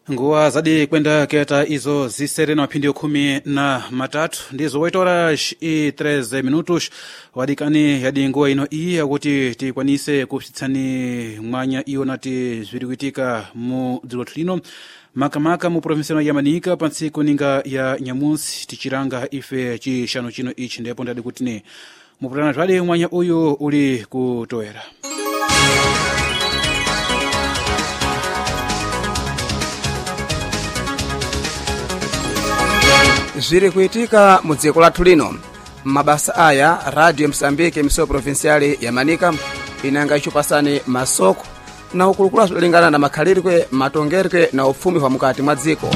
Nguwa zadi kwenda keta izo zisere na mapindi 13 ndizo 8 horas e 13 minutos wadikani yadi nguwa ino iyi akuti tikwanise kupsitsani mwanya iyo nati zvirikuitika mu dziko lino makamaka mu provincia ya Manika pansiku ninga ya nyamusi tichiranga ife chishano chino ichi ndipo ndadi kuti ne mupurana zvale mwanya uyu uli kutoera. Zviri kuitika mu dziko lathu lino mabasa aya Radio Msambike miso provinciale ya Manika inanga ichupasani masoko na ukulukula zolingana na makhalirwe matongerwe na ufumi wa mukati mwa dziko.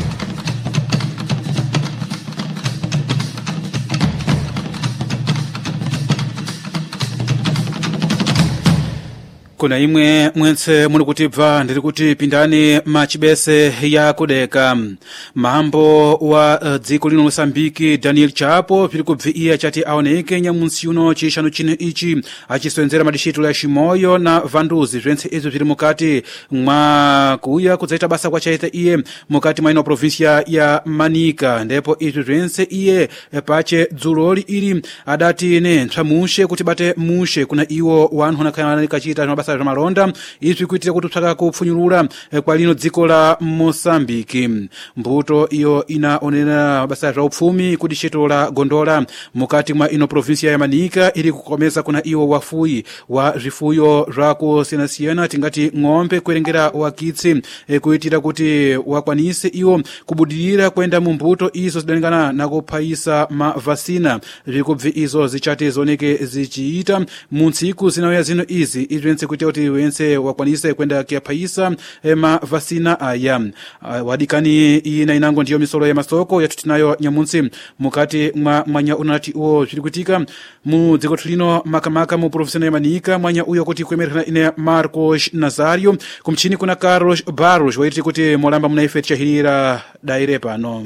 Kuna imwe mwense muli kutibva ndiri kuti pindani machibese ya kudeka mambo wa dziko lino Mosambiki Daniel Chapo pili kubviia chati aoneke nyamunsi uno chishano chino ichi achiswenzera madishito ya Shimoyo na Vanduzi zvense izo zviri mukati mwa kuya kudzaita basa kwa chaita iye mukati mwa ino provincia ya Manika ndipo izo zvense iye pache dzuloli ili adati ne ntsamushe kuti bate mushe kuna iwo wanhu nakana kachita mabasa za malonda izvi kuitira kuti tsaka kupfunyulula kwa lino dziko la Mosambiki. Mbuto iyo inaonera basa za upfumi kudishito la Gondola mukati mwa ino provincia ya Manika ili kukomeza kuna iwo wafui wa zvifuyo zvaku siyana tingati ng'ombe kuerengera wakitsi kuitira kuti wakwanise iwo kubudirira kwenda mu mbuto izo zidalingana na kuphaisa mavasina zvikubvi izo zichati zoneke zichiita mu ntsiku zinauya zino izi izvense kuti wense wakwanise kwenda kiaphaisa mavasina aya wadikani ina inango ndiyo misolo ya masoko yatutinayo nyamunsi mukati mwa mwanya unati uo zvirikuitika mu dziko lino makamaka mu provincia ya Manika mwanya uyo kuti kuemerera ine Marcos Nazario kumchini kuna Carlos Barros waiti kuti molamba munaife tichahirira daire pano.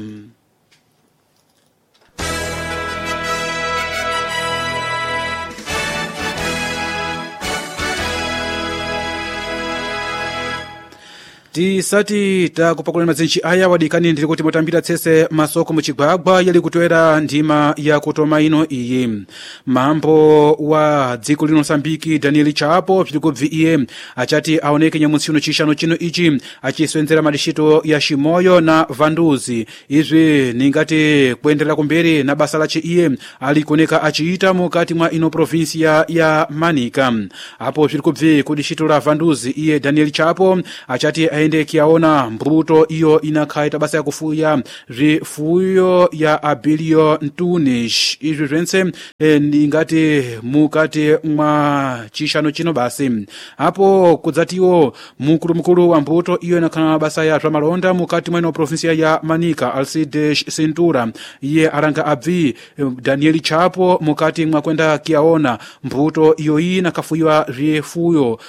Tisati takupakulana madzinchi aya wadikani ndiri kuti motambira tsese masoko muchigwagwa yali kutoera ndima ya kutoma ino iyi. Mambo wa dziko lino Mosambiki Daniel Chapo pili kubvi iye achati aoneke nyamunsi uno chishano chino ichi achiswenzera madishito ya Shimoyo na Vanduzi izvi ningati kuendelera kumberi na basa lache iye alikuoneka achiita mukati mwa ino provincia ya Manika. Apo pili kubvi kudishito la Vanduzi iye Daniel Chapo achati aende kiaona mbuto iyo inakhaita basa ya kufuya zvifuyo ya abilio ntunish izvi zvense ningati mukati mwa chishano chino basi. Apo kudzatiwo mukulu wa mbuto iyo inakhana basa ya zvamalonda mukati mwa ino provincia ya Manika Alcides Cintura iye aranga abvi Daniel Chapo mukati mwa kwenda kiaona mbuto iyo iyi nakafuyiwa zvifuyo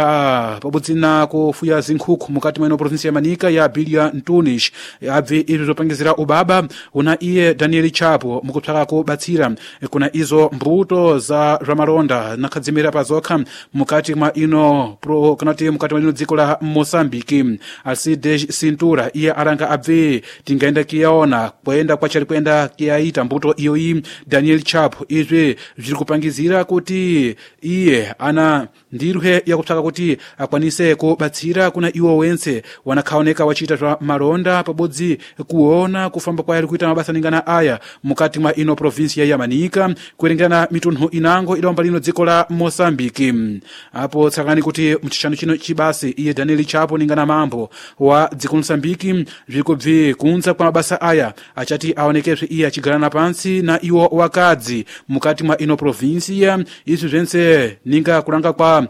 ya pabudzina kufuya zinkhuku mukati mwa ino provincia ya Manika ya abilia ntunish abvi izo zopangizira ubaba una iye Daniel Chapo mukutsvaka kubatsira kuna izo mbuto za zvamalonda nakhadzimira pazokha mukati mwa ino kanati mukati mwa ino dziko la Mosambiki. Alcides Cintura iye aranga abvi tingaenda kiyaona kwenda kwachali kwenda kiyaita mbuto iyo iyi Daniel Chapo izvi zviri kupangizira kuti iye ana ndirwe yakutsvaka kuti akwanise kubatsira kuna iwo wense wanakhaoneka wachita zva malonda pabodzi kuona kufamba kwa yali kuita mabasa ningana aya mukati mwa ino provincia ya Manika kuerengana mitunhu inango idomba lino dziko la Mosambiki. Apo tsakani kuti mchishano chino chibasi iye Daniel Chapo ningana mambo wa dziko Mosambiki zvikubvi kunza kwa mabasa aya achati aonekezve iye achigarana pansi na iwo wakadzi mukati mwa ino provincia izvi zvense ninga kulanga kwa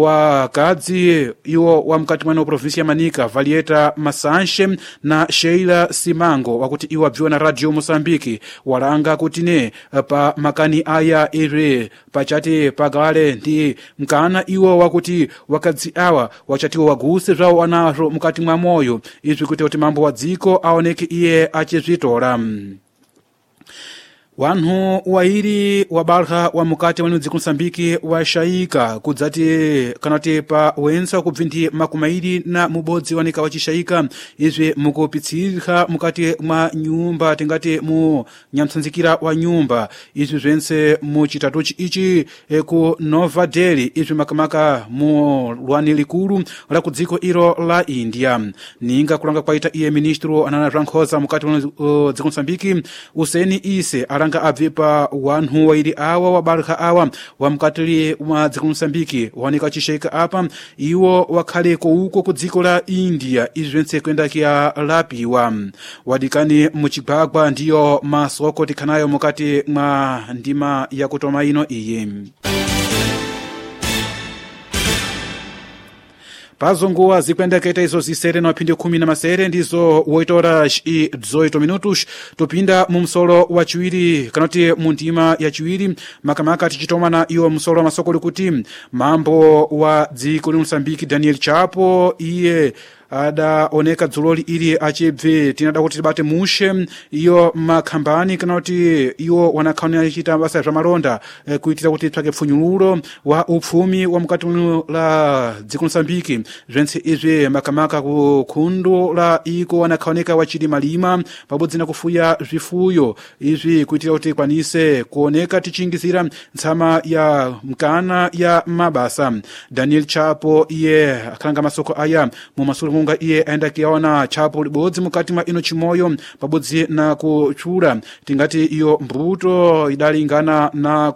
wakadzi iwo wa mukati mwa ino provincia ya Manika Valieta Masanche na Sheila Simango wakuti iwo abviwa na Radio Mosambiki walanga kuti ne pa makani aya iri pachati pagale ndi mkana iwo wakuti wakadzi awa wachatiwo waguse zvawo anazvo mukati mwa moyo izvi kuti mambo wa dziko aoneke iye achizvitora. Wanhu wairi wa balha wa mukati wa dziko Msambiki washaika kudzati kanati pa wensa kubvindi makumairi na mubodzi wanika wachishaika izvi mukupitsirha mukati mwa nyumba tingati mu nyamtsanzikira wa nyumba izvi zvense mu chitatuchi ichi ku Nova Delhi izvi makamaka mu lwani likulu la kudziko iro la India ninga kulanga kwaita iye ministro anana rankhoza mukati wa dziko Msambiki Useni Ise nga abvipa wanhu wairi awa wa balha awa wa mkatili wa dziko Msambiki wanika chishaika apa iwo wakhaleko uko ku dziko la India izvense kwenda kia lapiwa wadikani muchigwagwa ndiyo masoko tikhanayo mukati mwa ndima ya kutoma ino iyi. Pazongoa zikwendeketa izo zisere na mapindi 10 ndizo 8 horas e 18 minutos tupinda mu msolo wa chiwiri kanoti mu ndima ya chiwiri makamaka tichitoma na iyo msolo wa masoko likuti mambo wa dziko la Msambiki Daniel Chapo iye adaoneka dzuloli ili achibve tinada kuti tibate mushe iyo makhambani kana kuti iyo wanakhaona achita basa ya malonda kuitira kuti tsvake pfunyululo wa upfumi wa mukati la dziko Msambiki zvense izvi makamaka ku khundu la iko wanakhaoneka wachili malima pabodzi na kufuya zvifuyo izvi kuitira kuti kwanise kuoneka tichingizira ntsama ya mkana ya mabasa. Daniel Chapo iye akhalanga masoko aya mu masoko munga iye aenda kiaona Chapo libodzi mukati mwa ino chimoyo pabodzi na kuchura tingati iyo mbuto idalingana na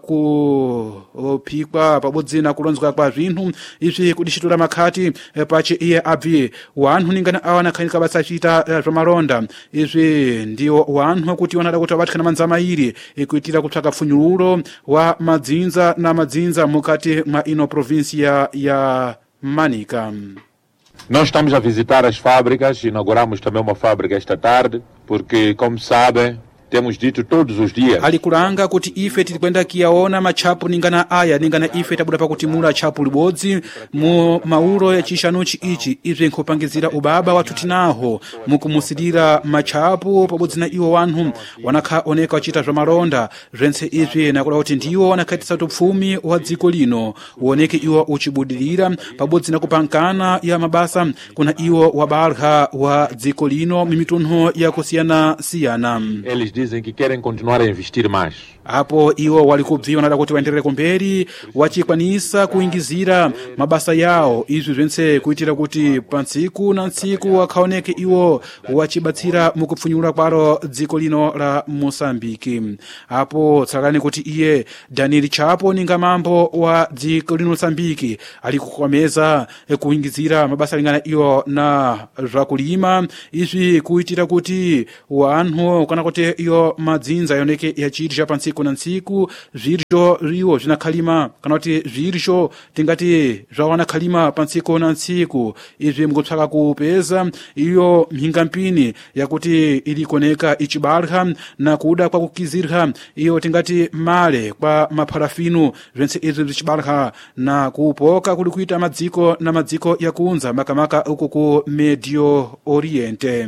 kupikwa pabodzi na kulonzwa kwa zvinhu izvi kudishitula makhati pache iye abvi wanhu ningana awana khanika basa chita zvamalonda izvi ndiwo wanhu kuti wanada kuti wabatikana manzama iri kuitira kutsvaka pfunyululo wa madzinza na madzinza mukati mwa ino provincia ya Manica. Nós estamos a visitar as fábricas, inauguramos também uma fábrica esta tarde, porque, como sabem, temos dito todos os dias. Alikulanga kuti ife tilikwenda kiaona machapu ningana aya ningana ife tabuda pakutimula chapu libodzi mu mauro ya chishanuchi ichi izve nkupangizira ubaba watu tinaho mukumusidira machapu pabodzi na iwo wanhu wanakha oneka wachita zvamalonda zvense izvi nakula kuti ndiwo wanakhaitisa tupfumi wa dziko lino uoneke iwo uchibudirira pabodzi na kupankana ya mabasa kuna iwo wabalha wa dziko lino mimitunho ya kusiyana-siyana. Eles dizem que querem continuar a investir mais. Apo iwo walikubviwa nada kuti waenderere kumberi wachikwanisa kuingizira mabasa yao izvi zvense kuitira kuti pantsiku na ntsiku wakhaoneke iwo wachibatsira mukupfunyula kwaro dziko lino la Mosambiki. Apo tsakani kuti iye Daniel Chapo ninga mambo wa dziko lino Mosambiki alikukwameza kuingizira mabasa lingana iyo na zvakulima izvi kuitira kuti wanhu kana kuti iyo madzinza yoneke yachidya pantsiku na ntsiku zvirjo riwo zvinakhalima kana kuti zvirjo tingati zvawanakhalima pantsiku na ntsiku izvi mukutsvaka kupeza iyo mhingampini yakuti ilikoneka ichibalha na kuda kwa kukizirha iyo tingati male kwa mapharafinu zvense izvi zichibalha na kupoka kuli kuita madziko na madziko yakunza makamaka uku ku Medio Oriente.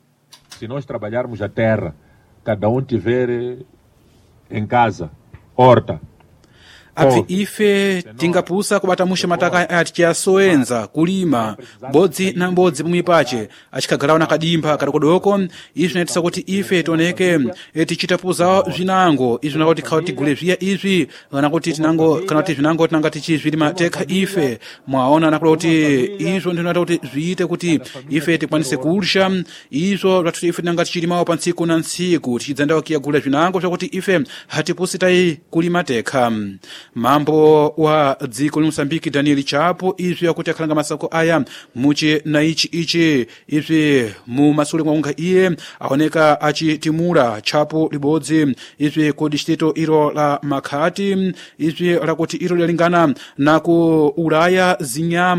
Se nós trabalharmos a terra, cada tiver em casa, horta. Apfi ife tingapusa kubatamusha mataka atichiasoenza kulima bodzi na mbodzi pomwe pache achikagalawo na kadimba kadoko izvi zinaitisa kuti ife tioneke tichitapuza zvinango izvi nakuti khawa tigule zviya izvi nakuti tinango kana kuti zvinango tinanga tichizvilima tekha ife mwaona nakula kuti izvo ndinoita kuti zviite kuti ife tikwanise kulsha izvo zvatuti ife tinanga tichilimawo pa ntsiku na ntsiku tichidzandawo kiyagula zvinango zvakuti ife hatipusitai kulima tekha. Mambo wa dziko la Msambiki Daniel Chapo izvi akuti akhalanga masako aya muche na ichi izvi mu masule mwaunga iye aoneka achitimula Chapo libodzi izvi ku distrito iro la Makhati izvi lakuti iro lilingana na ku ulaya zinyama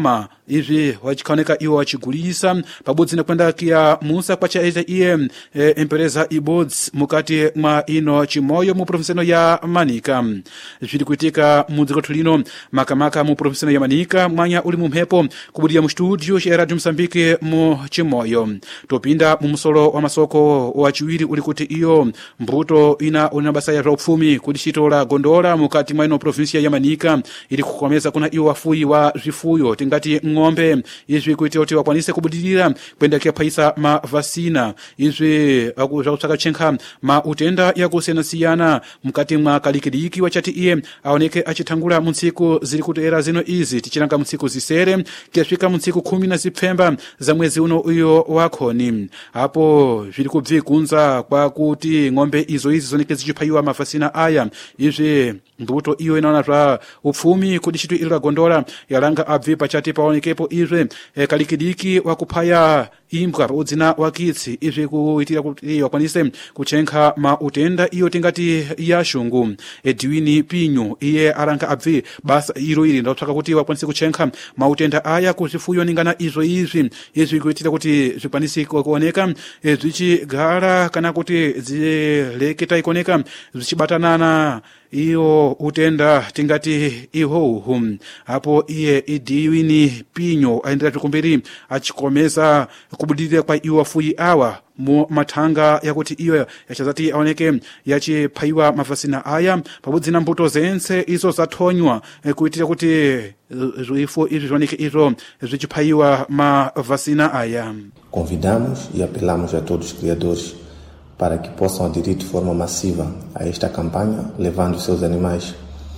izvi wachikaoneka iwo wachigulisa pabodzi nekwenda kia musa kwachaita iye empresa ibodzi mukati mwa ino chimoyo mu provinsino ya Manika. Zviri kuitika mu dziko lino makamaka mu provinsino ya Manika mwanya uli mu mphepo kubudira mu studio cha Radio Msambike mu chimoyo. Topinda mu musolo wa masoko wachiwiri uli kuti iyo mbuto ina unabasa ya upfumi kuti chito la gondola mukati mwa ino provinsia ya Manika ili kukomeza kuna iyo wafuyi wa zvifuyo tingati ng'ombe. Izvi kuitira kuti wakwanise kubudirira kwenda kia paisa ma vasina izvi akutsaka chenkha ma utenda ya kusiyana mukati mwa kalikiliki wachati iye aoneke achitangula mu ntsiku ziri kutera zino izi tichiranga mu ntsiku zisere kiasvika mu ntsiku 10 Septemba za mwezi uno uyo wakhoni. Hapo zviri kubvikunza kwa kuti ng'ombe izi zoneke zichipaiwa mavasina aya izvi mbuto iyo inaona zva upfumi kuti chitu ili la gondola yalanga abvi pachati paonekepo izvi kalikidiki wakupaya imbwa paudzina wakitsi izvi kuitira kuti wakwanise kuchenkha ma utenda iyo tingati ya shungu. Edwini Pinyu iye aranga abvi basa ili ndatsaka kuti wakwanise kuchenkha ma utenda aya kuzvifuyo ningana izvi kuitira kuti zvikwanise kuoneka zvichigara kana kuti zileketa ikoneka zvichibatanana iyo utenda tingati ihohu. Hapo iye Edwini Pinyo aendera tukumbiri achikomeza kubudirira kwa iyo wafuyi awa mu mathanga yakuti iyo yachazati aoneke yachipaiwa mavasina aya pabudzi na mbuto zense izo zathonywa kuitira kuti zvifo izvi zvoneke izvo zvichipaiwa mavasina aya. Convidamos e apelamos a todos os criadores para que possam aderir de forma massiva a esta campanha, levando seus animais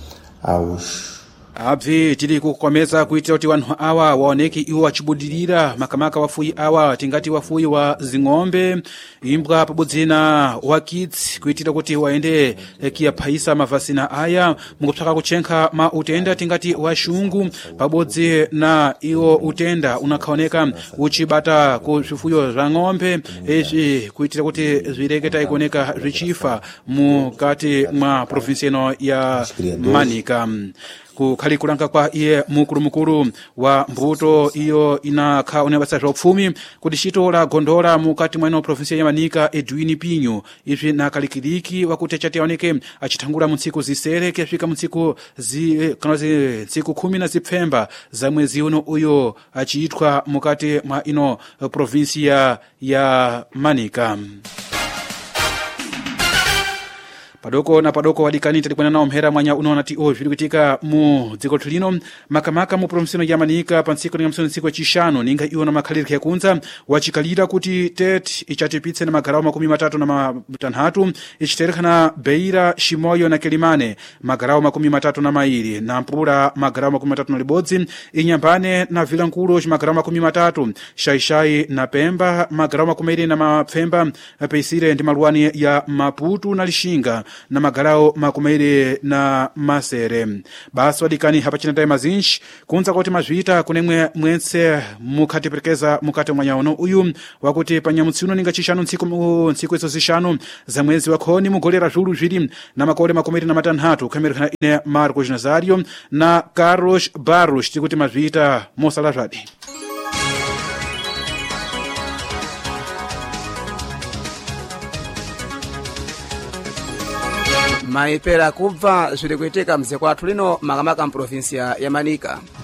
aos abvi tiri kukomeza kuitira kuti wanhu awa waoneke iwo wachibudirira makamaka wafuyi awa tingati wafuyi wa zing'ombe imbwa pabodzi na wakitsi kuitira kuti waende kiaphaisa mavasina aya mukutsvaka kuchenkha ma utenda tingati wa shungu pabodzi na iwo utenda unakhaoneka uchibata ku zvifuyo zva ng'ombe izvi kuitira kuti zvireketa ikuoneka zvichifa mukati mwa provinsi ino ya Manika. Kukhali kulanga kwa iye mukulu wa mbuto iyo inakha unabasa zva upfumi kuti chito la gondola mukati mwa ino provinsi ya Manika Edwini Pinyu izvi na kalikiliki wakuti achati aoneke achitangula mu ntsiku zisere kiasvika mu ntsiku 10 Septemba za mwezi uno uyo achiitwa mukati mwa ino provinsi ya Manika. Padoko na padoko wadikani talikwana nao mhera mwanya unaona ti zviri kuitika mu dziko lino makamaka mu provinsino ya Manika pansiku ninga msoni ntsiku chishanu ninga iwo na makhalirika yakunza wachikalira kuti tet ichatipitse na magarawo 33 ichiterekana Beira, Shimoyo na Kelimane magarawo 32 na Mpula magarawo 31 Inyambane na Vilankulu magarawo 30 Shaishai na Pemba magarawo 20 na Mapfemba Peisire ndi Maluani ya Maputu na Lishinga na magalao 20 na Masere. Basi wadikani hapa china taima zinchi kunza kuti mazvita kunemwe mwense mukati perekeza mukati mwanya uno uyu wakuti panyamutsino ninga chishanu ntsiku izo zishanu za mwezi wakhoni mugolera zulu zviri na makole 23 kamerikana ine Marcos Nazario na Carlos Barros tikuti mazvita mosala zvadi. Maipera kubva zviri kuitika mdziko lathu lino makamaka mprovinsia ya Manika.